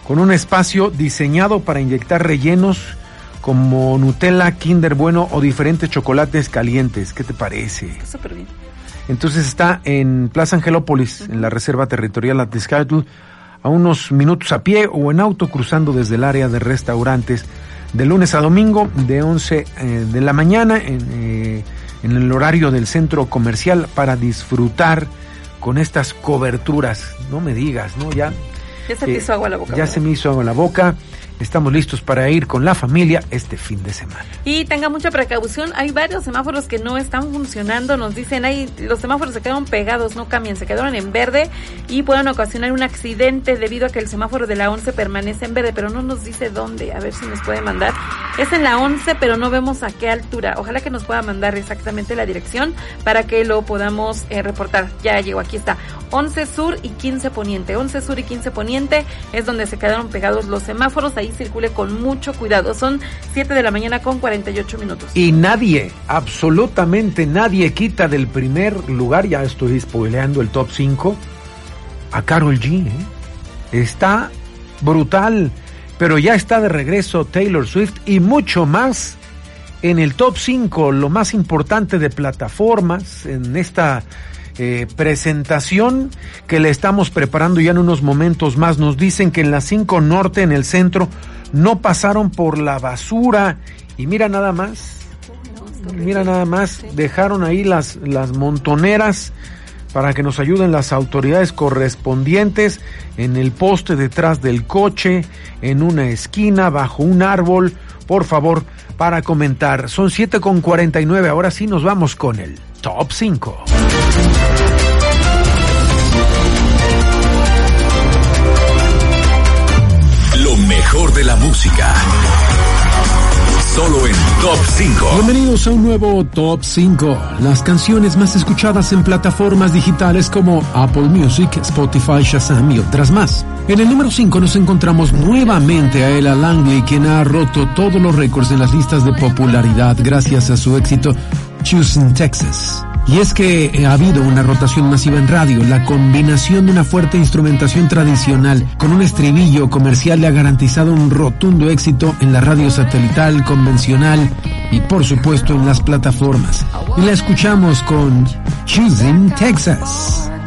con un espacio diseñado para inyectar rellenos como Nutella, Kinder Bueno o diferentes chocolates calientes. ¿Qué te parece? Está súper bien. Entonces está en Plaza Angelópolis, en la Reserva Territorial Atlixcatl, a unos minutos a pie o en auto cruzando desde el área de restaurantes, de lunes a domingo, de 11 de la mañana, en el horario del centro comercial, para disfrutar con estas coberturas. No me digas, ¿no? Ya se te hizo agua la boca. Ya, ¿verdad? se me hizo agua la boca. Estamos listos para ir con la familia este fin de semana. Y tenga mucha precaución, hay varios semáforos que no están funcionando, nos dicen, los semáforos se quedaron pegados, no cambian, se quedaron en verde y pueden ocasionar un accidente debido a que el semáforo de la 11 permanece en verde, pero no nos dice dónde, a ver si nos puede mandar. Es en la 11, pero no vemos a qué altura. Ojalá que nos pueda mandar exactamente la dirección para que lo podamos reportar. Ya llegó, aquí está, 11 Sur y 15 Poniente. 11 Sur y 15 Poniente es donde se quedaron pegados los semáforos. Ahí circule con mucho cuidado. Son 7 de la mañana con 48 minutos. Y nadie, absolutamente nadie quita del primer lugar, ya estoy spoileando el top 5, a Karol G, ¿eh? Está brutal, pero ya está de regreso Taylor Swift y mucho más en el top 5, lo más importante de plataformas en esta presentación que le estamos preparando ya en unos momentos más. Nos dicen que en la 5 Norte, en el centro, no pasaron por la basura y mira nada más, dejaron ahí las montoneras para que nos ayuden las autoridades correspondientes en el poste detrás del coche, en una esquina, bajo un árbol. Por favor, para comentar. Son 7:49, ahora sí nos vamos con el Top 5. Lo mejor de la música. Solo en Top 5. Bienvenidos a un nuevo Top 5. Las canciones más escuchadas en plataformas digitales como Apple Music, Spotify, Shazam y otras más. En el número 5 nos encontramos nuevamente a Ella Langley, quien ha roto todos los récords en las listas de popularidad gracias a su éxito Houston, Texas. Y es que ha habido una rotación masiva en radio. La combinación de una fuerte instrumentación tradicional con un estribillo comercial le ha garantizado un rotundo éxito en la radio satelital, convencional y por supuesto en las plataformas. Y la escuchamos con Houston, Texas.